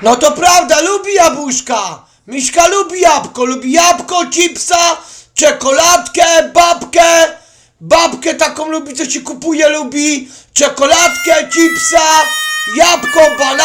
No to prawda, lubi jabłuszka. Miśka lubi jabłko, chipsa, czekoladkę, babkę taką lubi, co się kupuje, lubi czekoladkę, chipsa, jabłko, banana.